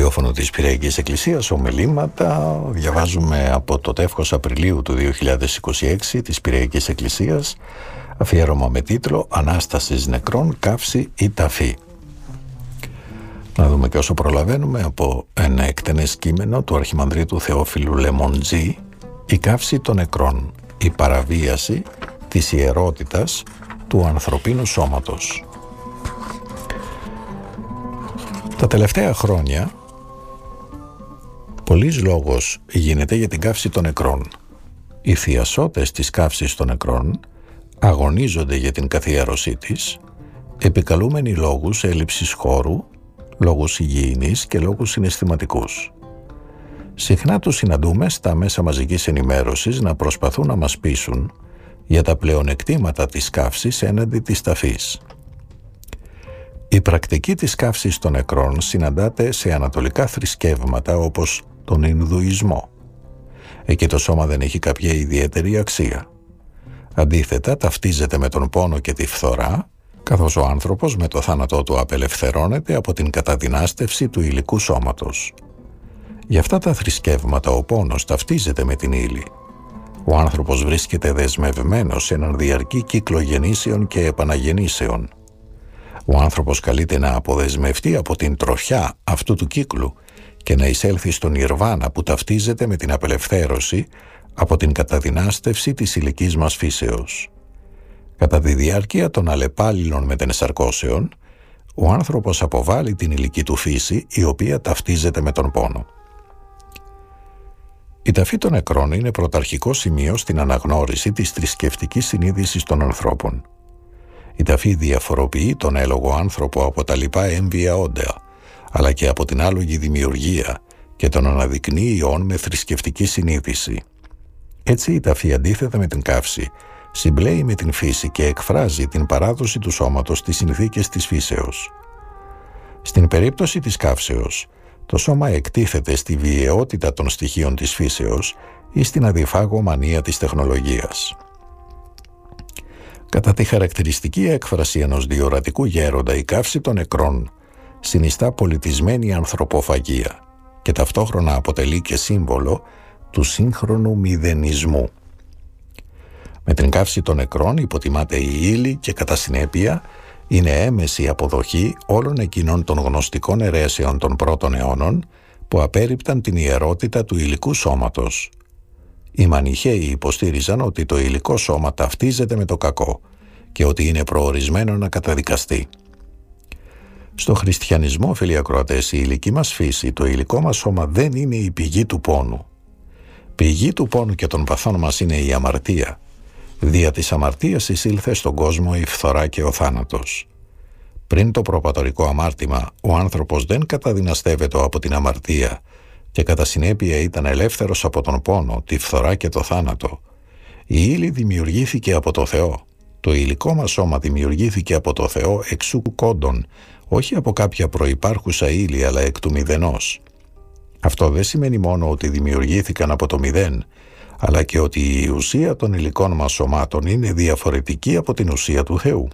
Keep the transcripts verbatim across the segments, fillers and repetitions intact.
ραδιόφωνο της Πειραϊκής Εκκλησίας, ομιλήματα. Διαβάζουμε από το τεύχος Απριλίου του δύο χιλιάδες είκοσι έξι της Πειραϊκής Εκκλησίας, αφιέρωμα με τίτλο «Ανάστασης νεκρών, καύση ή ταφή». Να δούμε και όσο προλαβαίνουμε από ένα εκτενές κείμενο του Αρχιμανδρίτου Θεόφιλου Λεμοντζή, «Η καύση των νεκρών, η παραβίαση της ιερότητας του ανθρωπίνου σώματος». Τα τελευταία χρόνια πολλής λόγος γίνεται για την καύση των νεκρών. Οι θειασότες της καύσης των νεκρών αγωνίζονται για την καθιέρωσή της, επικαλούμενοι λόγους έλλειψης χώρου, λόγους υγιεινής και λόγους συναισθηματικούς. Συχνά τους συναντούμε στα μέσα μαζικής ενημέρωσης να προσπαθούν να μας πείσουν για τα πλεονεκτήματα της καύσης έναντι της ταφής. Η πρακτική της καύσης των νεκρών συναντάται σε ανατολικά θρησκεύματα όπως τον Ινδουισμό. Εκεί το σώμα δεν έχει κάποια ιδιαίτερη αξία. Αντίθετα, ταυτίζεται με τον πόνο και τη φθορά, καθώς ο άνθρωπος με το θάνατό του απελευθερώνεται από την καταδυνάστευση του υλικού σώματος. Για αυτά τα θρησκεύματα ο πόνος ταυτίζεται με την ύλη. Ο άνθρωπος βρίσκεται δεσμευμένος σε έναν διαρκή κύκλο γεννήσεων και επαναγεννήσεων. Ο άνθρωπος καλείται να αποδεσμευτεί από την τροχιά αυτού του κύκλου και να εισέλθει στον Ιρβάνα που ταυτίζεται με την απελευθέρωση από την καταδυνάστευση της υλικής μας φύσεως. Κατά τη διάρκεια των αλλεπάλληλων μετενεσαρκώσεων, ο άνθρωπος αποβάλλει την υλική του φύση, η οποία ταυτίζεται με τον πόνο. Η ταφή των νεκρών είναι πρωταρχικό σημείο στην αναγνώριση της θρησκευτικής συνείδησης των ανθρώπων. Η ταφή διαφοροποιεί τον έλογο άνθρωπο από τα λοιπά έμβια όντα, αλλά και από την άλογη δημιουργία και τον αναδεικνύει ιών με θρησκευτική συνείδηση. Έτσι η ταφή, αντίθετα με την καύση, συμπλέει με την φύση και εκφράζει την παράδοση του σώματος στις συνθήκες της φύσεως. Στην περίπτωση της καύσεως, το σώμα εκτίθεται στη βιαιότητα των στοιχείων της φύσεως ή στην αδιφάγω μανία της τεχνολογίας. Κατά τη χαρακτηριστική έκφραση ενός διορατικού γέροντα, η καύση των νεκρών συνιστά πολιτισμένη ανθρωποφαγία και ταυτόχρονα αποτελεί και σύμβολο του σύγχρονου μηδενισμού. Με την καύση των νεκρών υποτιμάται η ύλη και κατά συνέπεια είναι έμεση αποδοχή όλων εκείνων των γνωστικών αιρέσεων των πρώτων αιώνων που απέρριπταν την ιερότητα του υλικού σώματος. Οι Μανιχαίοι υποστήριζαν ότι το υλικό σώμα ταυτίζεται με το κακό και ότι είναι προορισμένο να καταδικαστεί. Στο χριστιανισμό, φίλοι ακροατές, η υλική μας φύση, το υλικό μας σώμα δεν είναι η πηγή του πόνου. Πηγή του πόνου και των παθών μας είναι η αμαρτία. Δια της αμαρτίας εισήλθε στον κόσμο η φθορά και ο θάνατος. Πριν το προπατορικό αμάρτημα, ο άνθρωπος δεν καταδυναστεύεται από την αμαρτία και κατά συνέπεια ήταν ελεύθερος από τον πόνο, τη φθορά και το θάνατο. Η ύλη δημιουργήθηκε από το Θεό. Το υλικό μας σώμα δημιουργήθηκε από το Θεό εξού κόντων, όχι από κάποια προϋπάρχουσα ύλη, αλλά εκ του μηδενός. Αυτό δεν σημαίνει μόνο ότι δημιουργήθηκαν από το μηδέν, αλλά και ότι η ουσία των υλικών μας σωμάτων είναι διαφορετική από την ουσία του Θεού.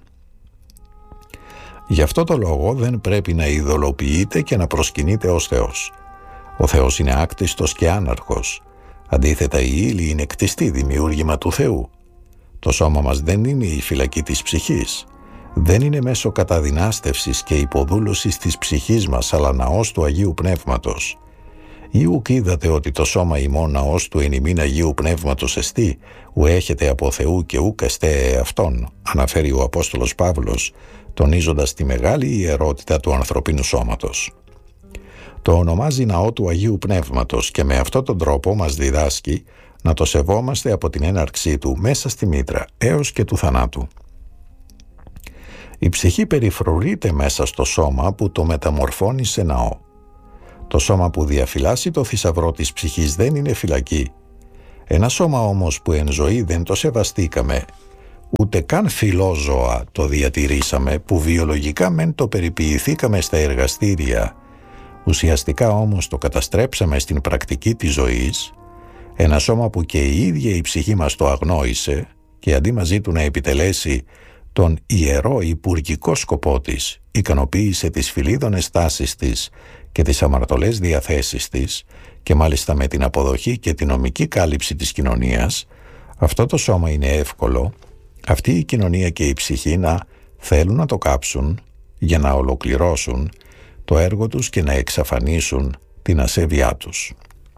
Γι' αυτό το λόγο δεν πρέπει να ειδωλοποιείται και να προσκυνείται ως Θεός. Ο Θεός είναι άκτιστος και άναρχος. Αντίθετα, η ύλη είναι κτιστή δημιούργημα του Θεού. Το σώμα μας δεν είναι η φυλακή της ψυχής. Δεν είναι μέσω καταδυνάστευσης και υποδούλωσης της ψυχής μας, αλλά ναός του Αγίου Πνεύματος. Ή ουκ είδατε ότι το σώμα ημών ναός του εν ημίν Αγίου Πνεύματος εστί, ου έχετε από Θεού και ουκ εστέ αυτόν, αναφέρει ο Απόστολος Παύλος, τονίζοντας τη μεγάλη ιερότητα του ανθρωπίνου σώματος. Το ονομάζει ναό του Αγίου Πνεύματος και με αυτόν τον τρόπο μας διδάσκει να το σεβόμαστε από την έναρξή του μέσα στη μήτρα έως και του θανάτου. Η ψυχή περιφρουρείται μέσα στο σώμα που το μεταμορφώνει σε ναό. Το σώμα που διαφυλάσσει το θησαυρό της ψυχής δεν είναι φυλακή. Ένα σώμα όμως που εν ζωή δεν το σεβαστήκαμε, ούτε καν φιλόζωα το διατηρήσαμε, που βιολογικά μεν το περιποιηθήκαμε στα εργαστήρια, ουσιαστικά όμως το καταστρέψαμε στην πρακτική της ζωής, ένα σώμα που και η ίδια η ψυχή μας το αγνόησε και αντί μαζί του να επιτελέσει τον ιερό υπουργικό σκοπό της, ικανοποίησε τις φιλίδωνες τάσεις της και τις αμαρτωλές διαθέσεις της και μάλιστα με την αποδοχή και την νομική κάλυψη της κοινωνίας, αυτό το σώμα είναι εύκολο αυτή η κοινωνία και η ψυχή να θέλουν να το κάψουν για να ολοκληρώσουν το έργο τους και να εξαφανίσουν την ασέβειά τους.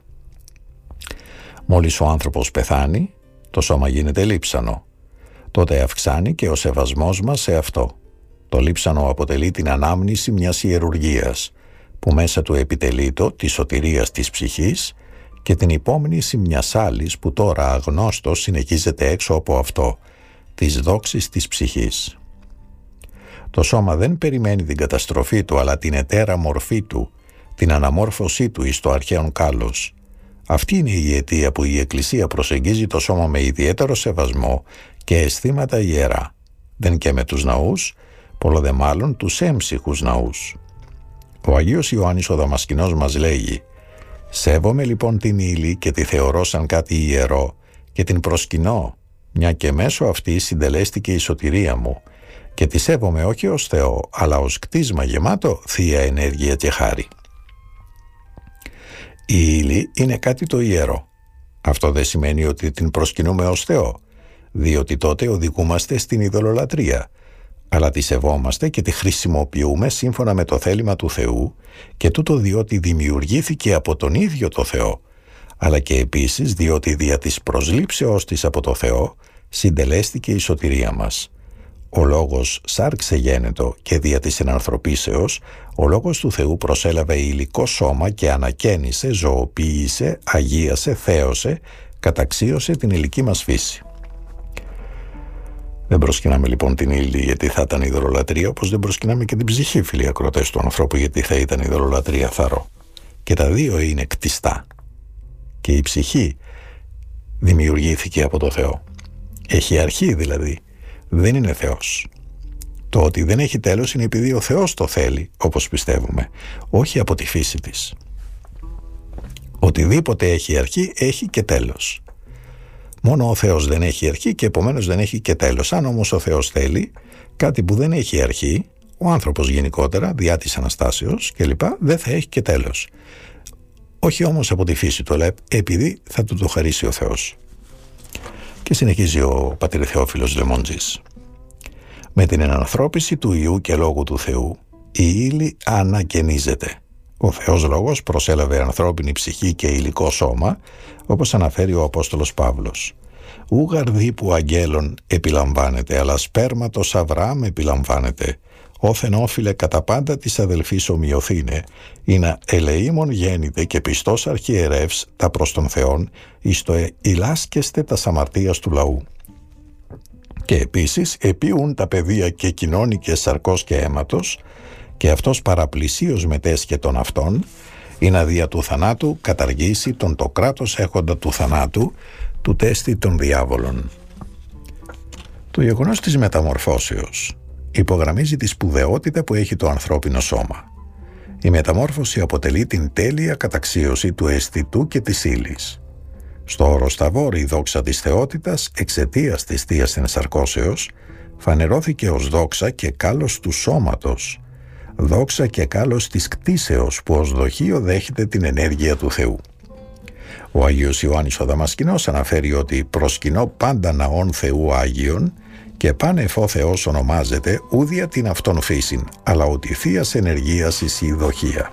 Μόλις ο άνθρωπος πεθάνει, το σώμα γίνεται λείψανο. Τότε αυξάνει και ο σεβασμός μας σε αυτό. Το λείψανο αποτελεί την ανάμνηση μιας ιερουργίας, που μέσα του επιτελείτο της σωτηρίας της ψυχής και την υπόμνηση μιας άλλης που τώρα αγνώστος συνεχίζεται έξω από αυτό, της δόξης της ψυχής. Το σώμα δεν περιμένει την καταστροφή του, αλλά την ετέρα μορφή του, την αναμόρφωσή του εις το αρχαίον κάλος. Αυτή είναι η αιτία που η Εκκλησία προσεγγίζει το σώμα με ιδιαίτερο σεβασμό και αισθήματα ιερά, δεν και με τους ναούς, πολλό δε μάλλον τους έμψυχους ναούς. Ο Αγίος Ιωάννης ο Δαμασκηνός μας λέγει: «Σέβομαι λοιπόν την ύλη και τη θεωρώ σαν κάτι ιερό και την προσκυνώ, μια και μέσω αυτή συντελέστηκε η σωτηρία μου, και τη σέβομαι όχι ως Θεό, αλλά ως κτίσμα γεμάτο θεία ενέργεια και χάρη». Η ύλη είναι κάτι το ιερό. Αυτό δεν σημαίνει ότι την προσκυνούμε ως Θεό, διότι τότε οδηγούμαστε στην ειδωλολατρεία, αλλά τη σεβόμαστε και τη χρησιμοποιούμε σύμφωνα με το θέλημα του Θεού, και τούτο διότι δημιουργήθηκε από τον ίδιο το Θεό, αλλά και επίσης διότι δια της προσλήψεώς της από το Θεό συντελέστηκε η σωτηρία μας. Ο Λόγος σάρξε γένετο και δια της ενανθρωπίσεως ο Λόγος του Θεού προσέλαβε υλικό σώμα και ανακαίνισε, ζωοποίησε, αγίασε, θέωσε, καταξίωσε την υλική μας φύση. Δεν προσκυνάμε λοιπόν την ύλη γιατί θα ήταν ειδωλολατρία, όπως δεν προσκυνάμε και την ψυχή, φίλοι ακροατές του ανθρώπου, γιατί θα ήταν ειδωλολατρία θαρώ. Και τα δύο είναι κτιστά. Και η ψυχή δημιουργήθηκε από το Θεό. Έχει αρχή δηλαδή. Δεν είναι Θεός. Το ότι δεν έχει τέλος είναι επειδή ο Θεός το θέλει, όπως πιστεύουμε, όχι από τη φύση της. Οτιδήποτε έχει αρχή έχει και τέλος. Μόνο ο Θεός δεν έχει αρχή και επομένως δεν έχει και τέλος. Αν όμως ο Θεός θέλει κάτι που δεν έχει αρχή, ο άνθρωπος γενικότερα, διά της Αναστάσεως κλπ, δεν θα έχει και τέλος. Όχι όμως από τη φύση του, αλλά επειδή θα του το χαρίσει ο Θεός. Και συνεχίζει ο πατήρ Θεόφιλος Λεμόντζης: «Με την ενανθρώπιση του Υιού και Λόγου του Θεού, η ύλη ανακαινίζεται. Ο Θεός Λόγος προσέλαβε ανθρώπινη ψυχή και υλικό σώμα, όπως αναφέρει ο Απόστολος Παύλος. Ου γαρδί που αγγέλων επιλαμβάνεται, αλλά σπέρματος Αβραάμ επιλαμβάνεται. Όθεν όφιλε κατά πάντα της αδελφής ομοιωθήνε, ή να ελεήμων γέννητε και πιστός αρχιερεύς τα προς τον Θεόν, εις το ηλάσκεστε τας αμαρτίας του λαού. Και επίσης επίουν τα παιδεία και κοινώνικες σαρκός και αίματος, και αυτός παραπλησίως μετέσχε των αυτών, ή να δια του θανάτου καταργήσει τον το κράτος έχοντα του θανάτου, του τέστη των διάβολων». Το γεγονός της μεταμορφώσεως υπογραμμίζει τη σπουδαιότητα που έχει το ανθρώπινο σώμα. Η μεταμόρφωση αποτελεί την τέλεια καταξίωση του αισθητού και της ύλης. Στο όρος Ταβόρ η δόξα της θεότητας εξαιτίας της Θείας ενσαρκώσεως φανερώθηκε ως δόξα και κάλος του σώματος, δόξα και κάλος της κτίσεως που ως δοχείο δέχεται την ενέργεια του Θεού. Ο Αγίος Ιωάννης ο Δαμασκηνός αναφέρει ότι «προσκυνώ πάντα ναών Θεού Άγιον και πάνε εφό Θεός ονομάζεται ούδια την αυτόν φύσιν, αλλά ότι θείας ενεργείας εις η δοχεία».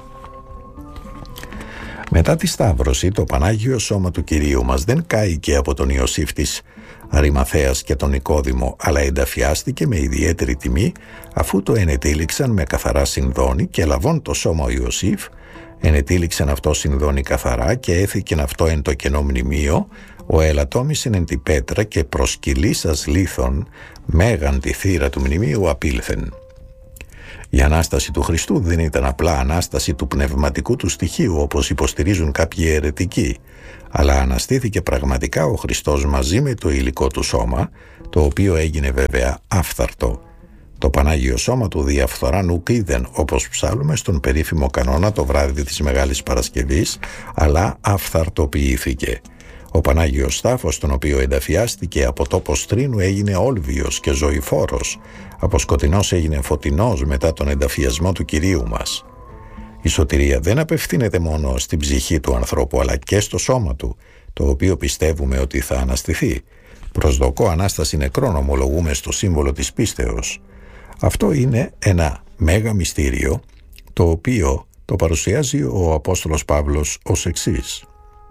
Μετά τη Σταύρωση, το Πανάγιο Σώμα του Κυρίου μας δεν κάηκε από τον Ιωσήφ της Αρημαθέας και τον Νικόδημο, αλλά ενταφιάστηκε με ιδιαίτερη τιμή, αφού το ενετήληξαν με καθαρά συνδόνη, και λαβών το σώμα ο Ιωσήφ, ενετήληξαν αυτό συνδόνη καθαρά και έθηκεν αυτό εν το κενό μνημείο, ο ελαττόμησεν εν τη πέτρα και προσκυλήσας λίθων μέγαν τη θύρα του μνημείου απήλθεν. Η Ανάσταση του Χριστού δεν ήταν απλά Ανάσταση του πνευματικού του στοιχείου, όπως υποστηρίζουν κάποιοι αιρετικοί, αλλά αναστήθηκε πραγματικά ο Χριστός μαζί με το υλικό του σώμα, το οποίο έγινε βέβαια άφθαρτο. Το Πανάγιο Σώμα του διαφθοράν ουκ είδεν, όπως ψάλλουμε στον περίφημο κανόνα το βράδυ της Μεγάλης Παρασκευής, αλλά αφθαρτοποιήθηκε. Ο Πανάγιος Τάφος, τον οποίο ενταφιάστηκε από τόπο στρίνου, έγινε όλβιος και ζωηφόρος, από σκοτεινός έγινε φωτεινός μετά τον ενταφιασμό του Κυρίου μας. Η σωτηρία δεν απευθύνεται μόνο στην ψυχή του ανθρώπου, αλλά και στο σώμα του, το οποίο πιστεύουμε ότι θα αναστηθεί. Προσδοκώ Ανάσταση νεκρών ομολογούμε στο σύμβολο της πίστεως. Αυτό είναι ένα μέγα μυστήριο, το οποίο το παρουσιάζει ο Απόστολος Παύλος ως εξής.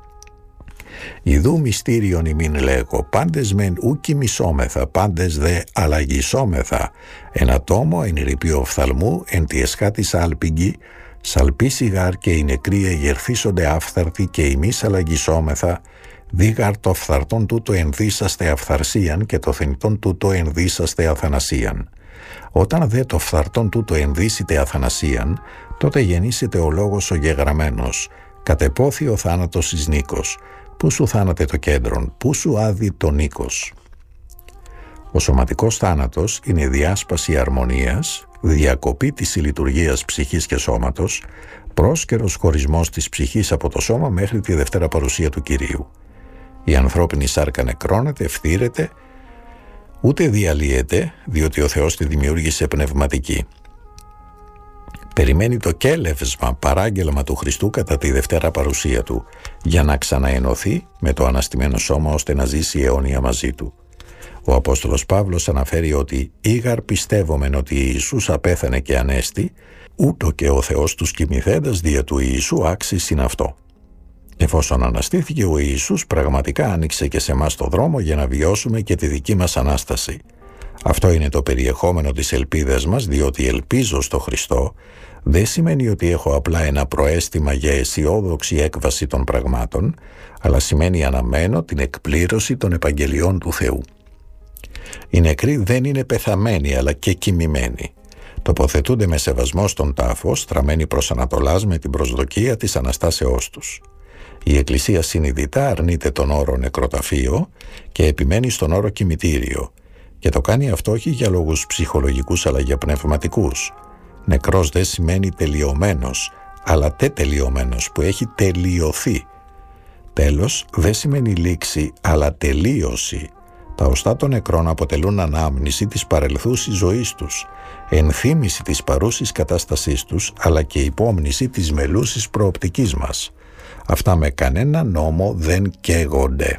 «Ιδού μυστήριον ημίν λέγω, πάντες μεν ουκ ημισόμεθα, πάντες δε αλλαγισόμεθα, εν ατόμο, εν ρηπείο οφθαλμού, εν τη εσχάτης άλπιγγι, σαλπίσει γάρ και οι νεκροί εγερθίσονται άφθαρτοι και ημείς αλλαγισόμεθα, δίγαρ το φθαρτόν τούτο ενδύσαστε αφθαρσίαν και το θνητόν τούτο ενδύσαστε αθανασίαν. Όταν δε το φθαρτόν τούτο ενδύσετε αθανασίαν, τότε γεννήσετε ο λόγος ο γεγραμμένος, κατεπόθη ο θάνατος εις νίκος, πού σου θάνατε το κέντρον, πού σου άδει το νίκος». Ο σωματικός θάνατος είναι διάσπαση αρμονίας, διακοπή της λειτουργίας ψυχής και σώματος, πρόσκαιρος χωρισμός της ψυχής από το σώμα μέχρι τη Δευτέρα Παρουσία του Κυρίου. Η ανθρώπινη σάρκα νεκρώνεται, φθήρεται, ούτε διαλύεται, διότι ο Θεός τη δημιούργησε πνευματική. Περιμένει το κέλευσμα, παράγγελμα του Χριστού κατά τη Δευτέρα Παρουσία του, για να ξαναενωθεί με το αναστημένο σώμα ώστε να ζήσει αιώνια μαζί του. Ο Απόστολος Παύλος αναφέρει ότι «Ήγαρ πιστεύομεν ότι Ιησούς απέθανε και ανέστη, ούτω και ο Θεός τους κοιμηθέντας δια του Ιησού άξις είναι αυτό». Εφόσον αναστήθηκε, ο Ιησούς πραγματικά άνοιξε και σε εμάς το δρόμο για να βιώσουμε και τη δική μας Ανάσταση. Αυτό είναι το περιεχόμενο της ελπίδας μας, διότι ελπίζω στο Χριστό δεν σημαίνει ότι έχω απλά ένα προαίσθημα για αισιόδοξη έκβαση των πραγμάτων, αλλά σημαίνει αναμένω την εκπλήρωση των επαγγελιών του Θεού. Οι νεκροί δεν είναι πεθαμένοι, αλλά και κοιμημένοι. Τοποθετούνται με σεβασμό στον τάφο, στραμμένοι προς Ανατολάς με την προσδοκία της Αναστάσεώς τους. Η Εκκλησία συνειδητά αρνείται τον όρο νεκροταφείο και επιμένει στον όρο κημητήριο, και το κάνει αυτό όχι για λόγους ψυχολογικούς αλλά για πνευματικούς. Νεκρός δεν σημαίνει τελειωμένος, αλλά τετελειωμένος που έχει τελειωθεί. Τέλος δεν σημαίνει λήξη, αλλά τελείωση. Τα οστά των νεκρών αποτελούν ανάμνηση της παρελθούσης ζωής τους, ενθύμηση της παρούσης κατάστασής τους, αλλά και υπόμνηση της μελούσης προοπτικής μας. Αυτά με κανένα νόμο δεν καίγονται.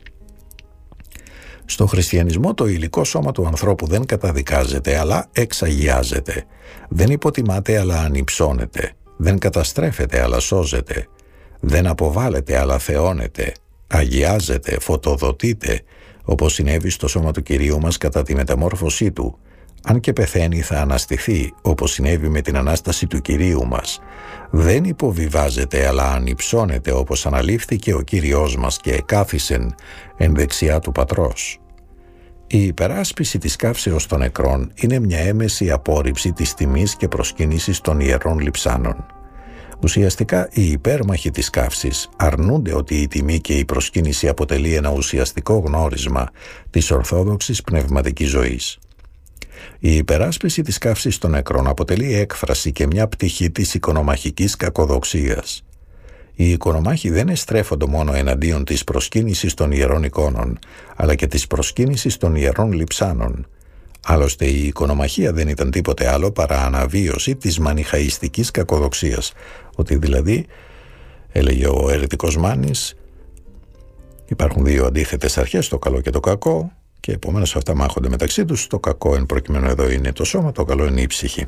Στο χριστιανισμό το υλικό σώμα του ανθρώπου δεν καταδικάζεται, αλλά εξαγιάζεται. Δεν υποτιμάται, αλλά ανυψώνεται. Δεν καταστρέφεται, αλλά σώζεται. Δεν αποβάλλεται, αλλά θεώνεται. Αγιάζεται, φωτοδοτείται, όπως συνέβη στο σώμα του Κυρίου μας κατά τη μεταμόρφωσή του. Αν και πεθαίνει θα αναστηθεί, όπως συνέβη με την Ανάσταση του Κυρίου μας. Δεν υποβιβάζεται, αλλά ανυψώνεται, όπως αναλήφθηκε ο Κύριος μας και εκάθισεν εν δεξιά του Πατρός. Η υπεράσπιση της καύσεως των νεκρών είναι μια έμεση απόρριψη της τιμής και προσκύνησης των ιερών λειψάνων. Ουσιαστικά οι υπέρμαχοι της καύσης αρνούνται ότι η τιμή και η προσκύνηση αποτελεί ένα ουσιαστικό γνώρισμα της ορθόδοξης πνευματικής ζωής. Η υπεράσπιση της καύσης των νεκρών αποτελεί έκφραση και μια πτυχή της οικονομαχικής κακοδοξίας. Οι οικονομάχοι δεν εστρέφονται μόνο εναντίον της προσκύνησης των ιερών εικόνων, αλλά και της προσκύνησης των ιερών λειψάνων. Άλλωστε η οικονομαχία δεν ήταν τίποτε άλλο παρά αναβίωση της μανιχαϊστικής κακοδοξίας, ότι δηλαδή, έλεγε ο αιρετικός Μάνης, υπάρχουν δύο αντίθετες αρχές, το καλό και το κακό, και επομένως αυτά μάχονται μεταξύ τους. Το κακό εν προκειμένου εδώ είναι το σώμα, το καλό είναι η ψυχή.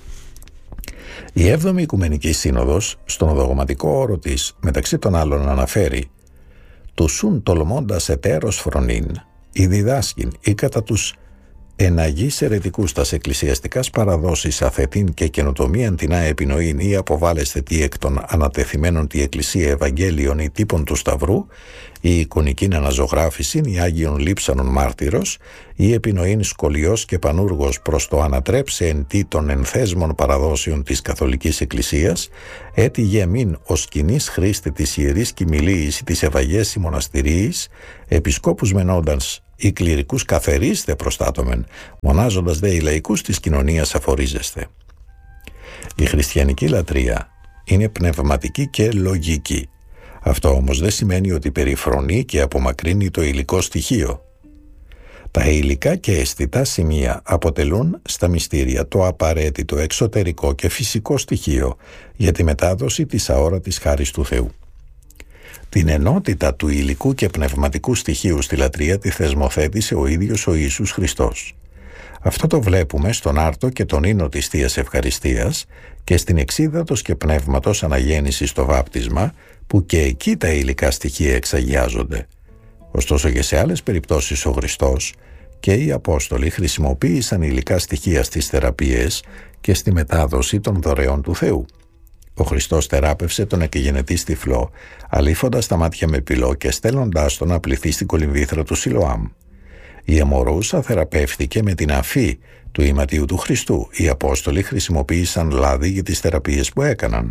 Η έβδομη Οικουμενική Σύνοδος, στον δογματικό όρο της, μεταξύ των άλλων αναφέρει «Του σουν τολμώντας ετέρος φρονήν, ή διδάσκην, ή κατά τους εναγείς αιρετικούς τας εκκλησιαστικάς παραδόσεις αθετήν και καινοτομίαν την αεπινοήν ή αποβάλλεστε τι εκ των ανατεθειμένων τη Εκκλησία Ευαγγέλιων ή τύπων του Σταυρού, η εικονικήν αναζωγράφησιν ή Άγιον λείψανον μάρτυρος, ή επινοήν σκολιός και πανούργος προς το ανατρέψε εν τι των ενθέσμων παραδόσεων της Καθολικής Εκκλησίας, έτι γεμήν ως κοινής χρήστη της Ιερής Κοιμηλίης ή της Ευαγγέσι Μοναστηρίης, επισκόπους μενόντας οι κληρικούς καθερίστε προστάτωμεν, μονάζοντας δε οι λαϊκούς της κοινωνίας αφορίζεστε. Η χριστιανική λατρεία είναι πνευματική και λογική. Αυτό όμως δεν σημαίνει ότι περιφρονεί και απομακρύνει το υλικό στοιχείο. Τα υλικά και αισθητά σημεία αποτελούν στα μυστήρια το απαραίτητο εξωτερικό και φυσικό στοιχείο για τη μετάδοση της αόρατης χάρις του Θεού. Την ενότητα του υλικού και πνευματικού στοιχείου στη λατρεία τη θεσμοθέτησε ο ίδιος ο Ιησούς Χριστός. Αυτό το βλέπουμε στον άρτο και τον ίνο της Θείας Ευχαριστίας και στην εξίδατος και πνεύματος αναγέννηση στο βάπτισμα, που και εκεί τα υλικά στοιχεία εξαγιάζονται. Ωστόσο και σε άλλες περιπτώσεις ο Χριστός και οι Απόστολοι χρησιμοποίησαν υλικά στοιχεία στις θεραπείες και στη μετάδοση των δωρεών του Θεού. Ο Χριστός θεράπευσε τον εκγενετή τυφλό, αλήφοντας τα μάτια με πυλό και στέλνοντάς τον να πληθεί στην κολυμβήθρα του Σιλοάμ. Η αιμορρούσα θεραπεύτηκε με την αφή του ηματίου του Χριστού. Οι Απόστολοι χρησιμοποίησαν λάδι για τις θεραπείες που έκαναν.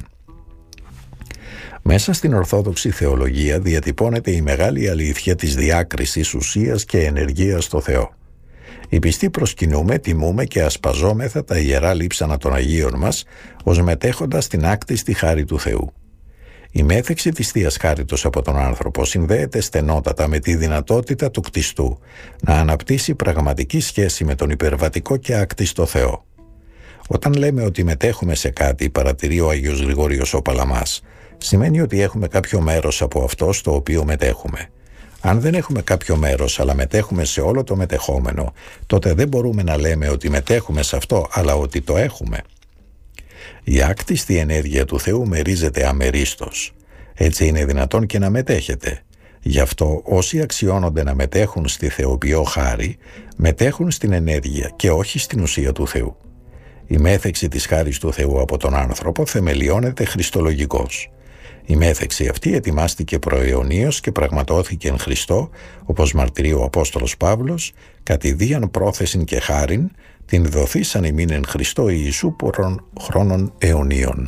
Μέσα στην Ορθόδοξη θεολογία διατυπώνεται η μεγάλη αλήθεια της διάκρισης ουσίας και ενεργείας στο Θεό. Οι πιστοί προσκυνούμε, τιμούμε και ασπαζόμεθα τα ιερά λείψανα των Αγίων μας ως μετέχοντας την άκτιστη χάρη του Θεού. Η μέθεξη της Θείας Χάριτος από τον άνθρωπο συνδέεται στενότατα με τη δυνατότητα του κτιστού να αναπτύσσει πραγματική σχέση με τον υπερβατικό και άκτιστο Θεό. Όταν λέμε ότι μετέχουμε σε κάτι, παρατηρεί ο Άγιος Γρηγόριος ο Παλαμάς, σημαίνει ότι έχουμε κάποιο μέρος από αυτό στο οποίο μετέχουμε. Αν δεν έχουμε κάποιο μέρος αλλά μετέχουμε σε όλο το μετεχόμενο, τότε δεν μπορούμε να λέμε ότι μετέχουμε σε αυτό, αλλά ότι το έχουμε. Η άκτιστη ενέργεια του Θεού μερίζεται αμερίστως. Έτσι είναι δυνατόν και να μετέχετε. Γι' αυτό όσοι αξιώνονται να μετέχουν στη θεοποιώ χάρη, μετέχουν στην ενέργεια και όχι στην ουσία του Θεού. Η μέθεξη της χάρης του Θεού από τον άνθρωπο θεμελιώνεται χριστολογικώς. Η μέθεξη αυτή ετοιμάστηκε προαιωνίως και πραγματώθηκε εν Χριστώ, όπως μαρτυρεί ο Απόστολος Παύλος, κατηδίαν πρόθεσιν και χάριν, την δοθήσαν ημίν εν Χριστώ Ιησού πορων χρόνων αιωνίων.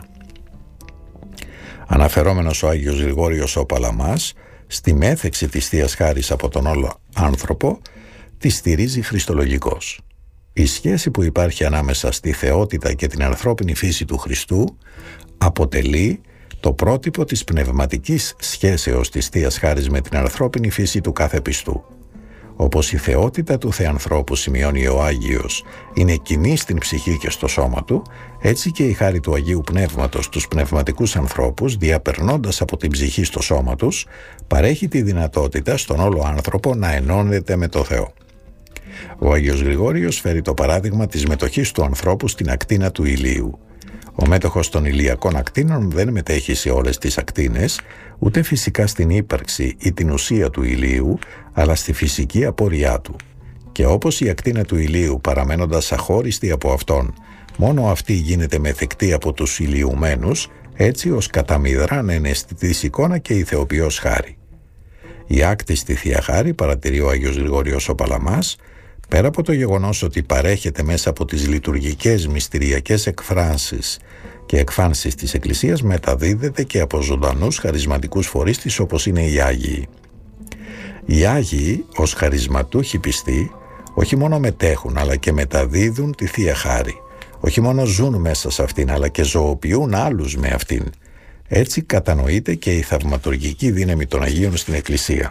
Αναφερόμενος ο Άγιος Γρηγόριος ο Παλαμάς, στη μέθεξη της Θείας Χάρης από τον όλο άνθρωπο, τη στηρίζει χριστολογικώς. Η σχέση που υπάρχει ανάμεσα στη θεότητα και την ανθρώπινη φύση του Χριστού αποτελεί το πρότυπο της πνευματικής σχέσεως της Θείας Χάρης με την ανθρώπινη φύση του κάθε πιστού. Όπως η θεότητα του Θεανθρώπου, σημειώνει ο Άγιος, είναι κοινή στην ψυχή και στο σώμα του, έτσι και η χάρη του Αγίου Πνεύματος στους πνευματικούς ανθρώπους, διαπερνώντας από την ψυχή στο σώμα τους, παρέχει τη δυνατότητα στον όλο άνθρωπο να ενώνεται με το Θεό. Ο Άγιος Γρηγόριος φέρει το παράδειγμα της μετοχής του ανθρώπου στην ακτίνα του ηλίου. Ο μέτοχος των ηλιακών ακτίνων δεν μετέχει σε όλες τις ακτίνες, ούτε φυσικά στην ύπαρξη ή την ουσία του ηλίου, αλλά στη φυσική απόρριά του. Και όπως η ακτίνα του ηλίου, παραμένοντας αχώριστη από αυτόν, μόνο αυτή γίνεται μεθεκτή από τους ηλιουμένους, έτσι ως καταμυδράν εν αισθητής εικόνα και η θεοποιώς χάρη. Η άκτιστη Θεία Χάρη, παρατηρεί ο Άγιος Γρηγόριος ο Παλαμάς, πέρα από το γεγονός ότι παρέχεται μέσα από τις λειτουργικές μυστηριακές εκφράσεις και εκφάνσεις της Εκκλησίας, μεταδίδεται και από ζωντανούς χαρισματικούς φορείς της, όπως είναι οι Άγιοι. Οι Άγιοι, ως χαρισματούχοι πιστοί, όχι μόνο μετέχουν αλλά και μεταδίδουν τη Θεία Χάρη. Όχι μόνο ζουν μέσα σε αυτήν, αλλά και ζωοποιούν άλλους με αυτήν. Έτσι κατανοείται και η θαυματουργική δύναμη των Αγίων στην Εκκλησία.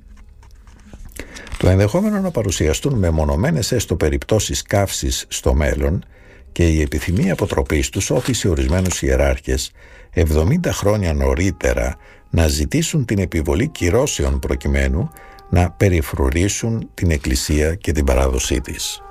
Το ενδεχόμενο να παρουσιαστούν μεμονωμένες έστω περιπτώσεις καύσης στο μέλλον και η επιθυμία αποτροπής τους όθησε ορισμένους ιεράρχες εβδομήντα χρόνια νωρίτερα να ζητήσουν την επιβολή κυρώσεων προκειμένου να περιφρουρήσουν την Εκκλησία και την παράδοσή της.